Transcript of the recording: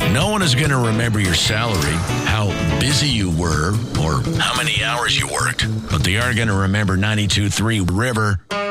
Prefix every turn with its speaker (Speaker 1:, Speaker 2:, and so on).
Speaker 1: No one is going to remember your salary, how busy you were, or how many hours you worked. But they are going to remember 92.3 River.